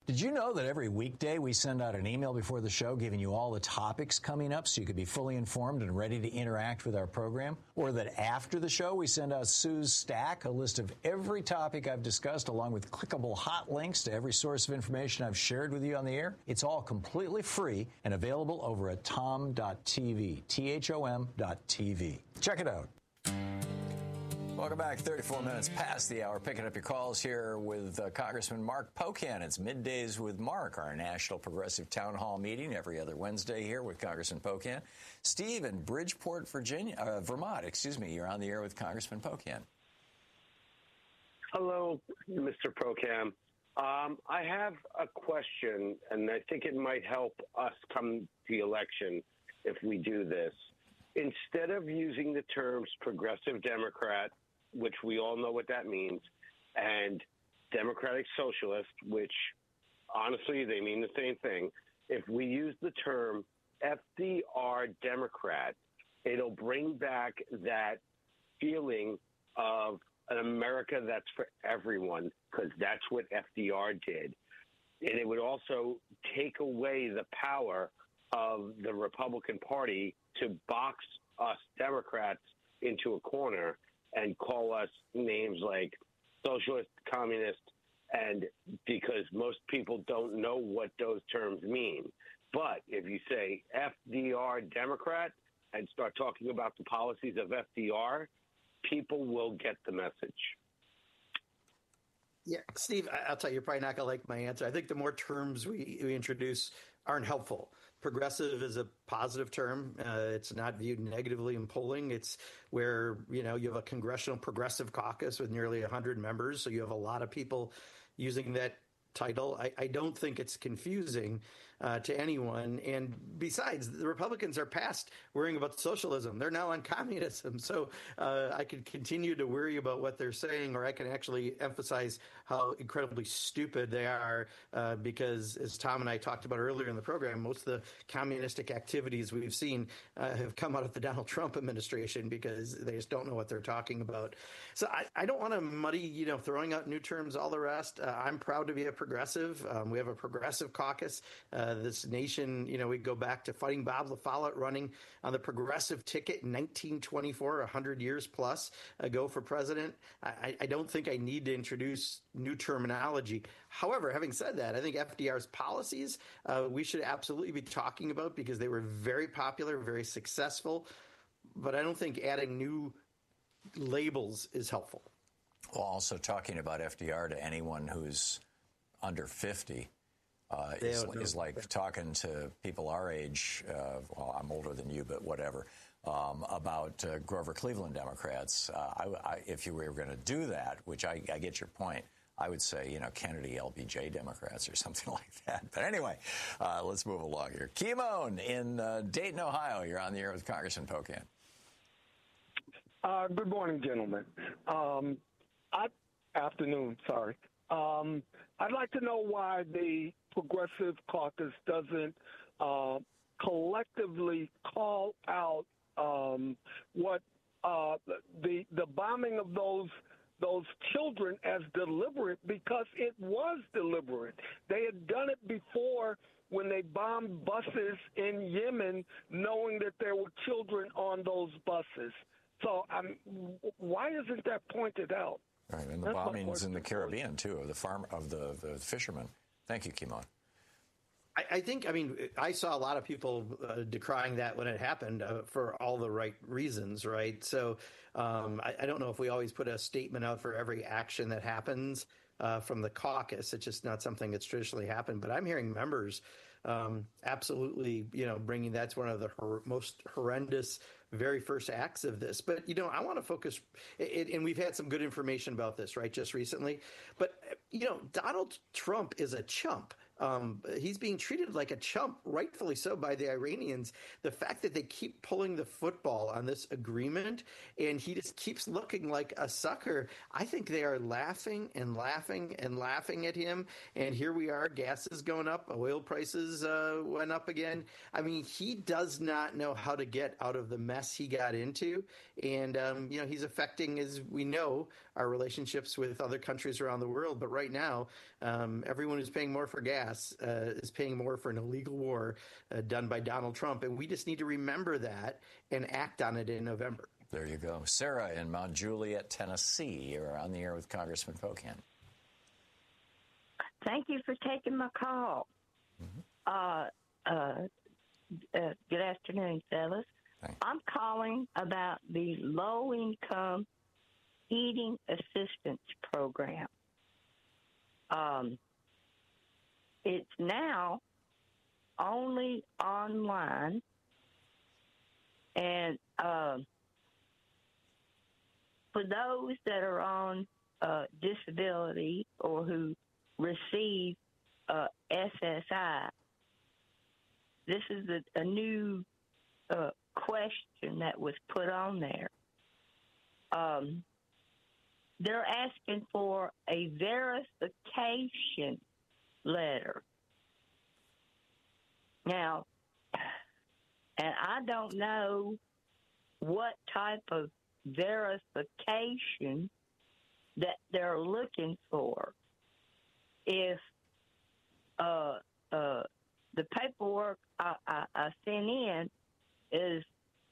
Did you know that every weekday we send out an email before the show giving you all the topics coming up so you could be fully informed and ready to interact with our program? Or that after the show we send out Sue's Stack, a list of every topic I've discussed along with clickable hot links to every source of information I've shared with you on the air? It's all completely free and available over at tom.tv, THOM.tv. Check it out. Welcome back. 34 minutes past the hour. Picking up your calls here with Congressman Mark Pocan. It's Middays with Mark, our national progressive town hall meeting every other Wednesday here with Congressman Pocan. Steve in Bridgeport, Vermont. You're on the air with Congressman Pocan. Hello, Mr. Pocan. I have a question, and I think it might help us come to the election if we do this. Instead of using the terms progressive Democrat, which we all know what that means, and democratic socialist, which honestly they mean the same thing, if we use the term FDR Democrat, it'll bring back that feeling of an America that's for everyone, because that's what FDR did. And it would also take away the power of the Republican Party to box us Democrats into a corner and call us names like socialist, communist, and because most people don't know what those terms mean. But if you say FDR Democrat and start talking about the policies of FDR, people will get the message. Yeah, Steve, I'll tell you, you're probably not going to like my answer. I think the more terms we introduce aren't helpful. Progressive is a positive term. It's not viewed negatively in polling. It's where, you have a congressional progressive caucus with nearly 100 members. So you have a lot of people using that title. I don't think it's confusing to anyone. And besides, the Republicans are past worrying about socialism. They're now on communism. So I could continue to worry about what they're saying, or I can actually emphasize how incredibly stupid they are because, as Tom and I talked about earlier in the program, most of the communistic activities we've seen have come out of the Donald Trump administration because they just don't know what they're talking about. So I don't want to muddy, throwing out new terms, all the rest. I'm proud to be a progressive. We have a progressive caucus. This nation, we go back to Fighting Bob La Follette running on the progressive ticket in 1924, 100 years plus ago for president. I don't think I need to introduce new terminology. However, having said that, I think FDR's policies we should absolutely be talking about because they were very popular, very successful. But I don't think adding new labels is helpful. Well, also talking about FDR to anyone who's under 50 is like talking to people our age. Well, I'm older than you, but whatever. About Grover Cleveland Democrats. If you were going to do that, which I get your point, I would say, Kennedy LBJ Democrats or something like that. But anyway, let's move along here. Kimon in Dayton, Ohio. You're on the air with Congressman Pocan. Good morning, gentlemen. Afternoon, sorry. I'd like to know why the Progressive Caucus doesn't collectively call out what the bombing of those children as deliberate, because it was deliberate. They had done it before when they bombed buses in Yemen, knowing that there were children on those buses. So why isn't that pointed out? Right, and the bombings in the Caribbean, too, of the fishermen. Thank you, Kimon. I saw a lot of people decrying that when it happened for all the right reasons, right? So I don't know if we always put a statement out for every action that happens from the caucus. It's just not something that's traditionally happened. But I'm hearing members absolutely, bringing that's one of the most horrendous very first acts of this. But, I want to focus, and we've had some good information about this, right, just recently. But, Donald Trump is a chump. He's being treated like a chump, rightfully so, by the Iranians. The fact that they keep pulling the football on this agreement and he just keeps looking like a sucker, I think they are laughing and laughing and laughing at him. And here we are, gas is going up, oil prices went up again. I mean, he does not know how to get out of the mess he got into. And, he's affecting, as we know, our relationships with other countries around the world. But right now, everyone who's paying more for gas is paying more for an illegal war done by Donald Trump. And we just need to remember that and act on it in November. There you go. Sarah in Mount Juliet, Tennessee. You're on the air with Congressman Pocan. Thank you for taking my call. Good afternoon, fellas. Thanks. I'm calling about the low-income heating assistance program. It's now only online, and for those that are on disability or who receive SSI, this is a new question that was put on there. They're asking for a verification letter. Now, and I don't know what type of verification that they're looking for. If the paperwork I sent in is,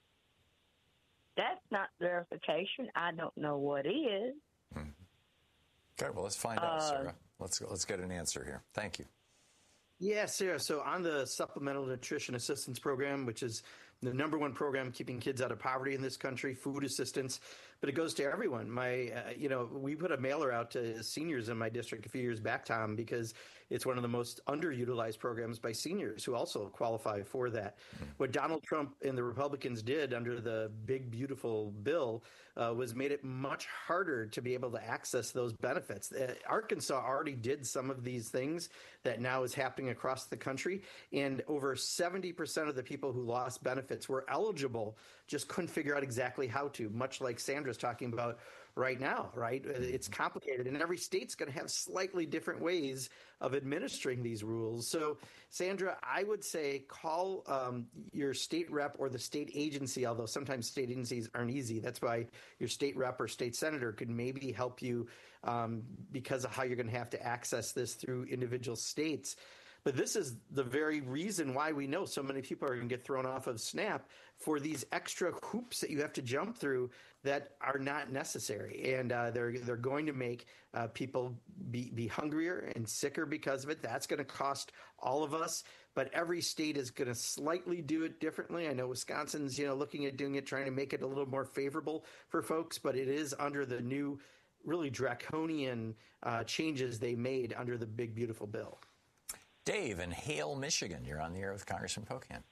that's not verification. I don't know what is. Okay, well, let's find out, Sarah. Let's get an answer here. Thank you. Yeah, Sarah. So on the Supplemental Nutrition Assistance Program, which is the #1 program keeping kids out of poverty in this country, food assistance, but it goes to everyone. We put a mailer out to seniors in my district a few years back, Tom, because it's one of the most underutilized programs by seniors who also qualify for that. What Donald Trump and the Republicans did under the big, beautiful bill was made it much harder to be able to access those benefits. Arkansas already did some of these things that now is happening across the country, and over 70% of the people who lost benefits were eligible, just couldn't figure out exactly how to, much like Sandra's talking about right now, right? It's complicated, and every state's going to have slightly different ways of administering these rules. So, Sandra, I would say call your state rep or the state agency, although sometimes state agencies aren't easy. That's why your state rep or state senator could maybe help you because of how you're going to have to access this through individual states. But this is the very reason why we know so many people are going to get thrown off of SNAP for these extra hoops that you have to jump through that are not necessary. And they're going to make people be hungrier and sicker because of it. That's going to cost all of us. But every state is going to slightly do it differently. I know Wisconsin's, looking at doing it, trying to make it a little more favorable for folks. But it is under the new, really draconian changes they made under the big, beautiful bill. Dave in Hale, Michigan. You're on the air with Congressman Pocan.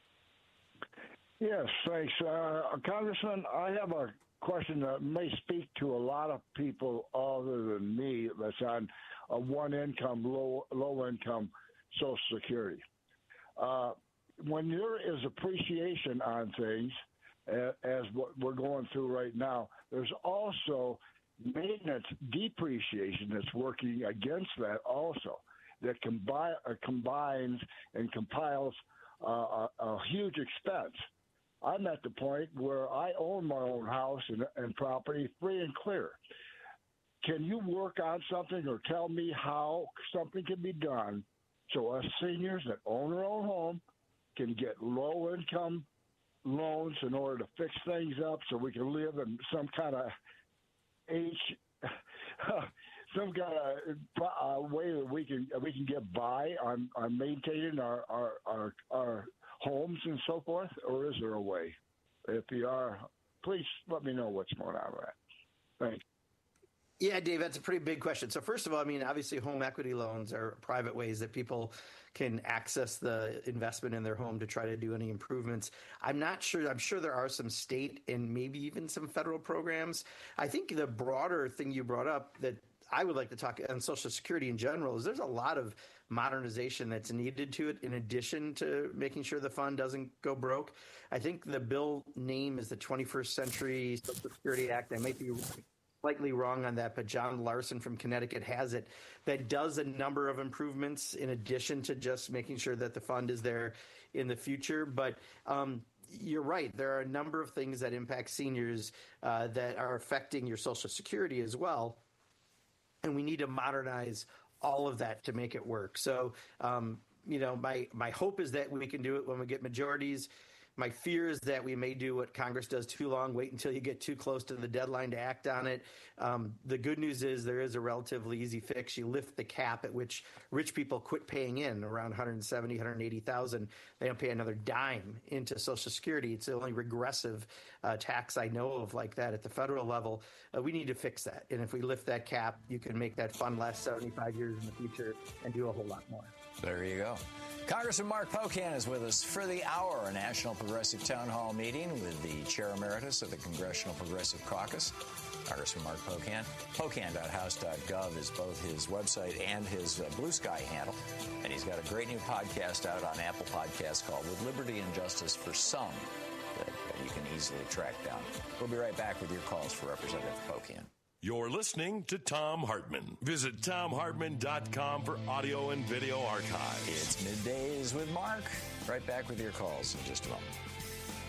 Yes, thanks. Congressman, I have a question that may speak to a lot of people other than me that's on a one-income, low-income Social Security. When there is appreciation on things, as what we're going through right now, there's also maintenance depreciation that's working against that also. That combines and compiles a huge expense. I'm at the point where I own my own house and property free and clear. Can you work on something or tell me how something can be done so us seniors that own our own home can get low-income loans in order to fix things up so we can live in some kind of some kind of way that we can get by on maintaining our homes and so forth, or is there a way? If you are, please let me know what's going on with that. Thanks. Yeah, Dave, that's a pretty big question. So first of all, obviously home equity loans are private ways that people can access the investment in their home to try to do any improvements. I'm not sure. I'm sure there are some state and maybe even some federal programs. I think the broader thing you brought up that I would like to talk on Social Security in general is there's a lot of modernization that's needed to it in addition to making sure the fund doesn't go broke. I think the bill name is the 21st Century Social Security Act. I might be slightly wrong on that, but John Larson from Connecticut has it, that does a number of improvements in addition to just making sure that the fund is there in the future. But you're right. There are a number of things that impact seniors that are affecting your Social Security as well. And we need to modernize all of that to make it work. So, my hope is that we can do it when we get majorities. My fear is that we may do what Congress does too long, wait until you get too close to the deadline to act on it. The good news is there is a relatively easy fix. You lift the cap at which rich people quit paying in, around 170, 180,000. They don't pay another dime into Social Security. It's the only regressive tax I know of like that at the federal level. We need to fix that. And if we lift that cap, you can make that fund last 75 years in the future and do a whole lot more. There you go. Congressman Mark Pocan is with us for the hour, a National Progressive Town Hall meeting with the Chair Emeritus of the Congressional Progressive Caucus, Congressman Mark Pocan. Pocan.house.gov is both his website and his Blue Sky handle. And he's got a great new podcast out on Apple Podcasts called With Liberty and Justice for Some that you can easily track down. We'll be right back with your calls for Representative Pocan. You're listening to Thom Hartmann. Visit ThomHartmann.com for audio and video archives. It's Middays with Mark. Right back with your calls in just a moment.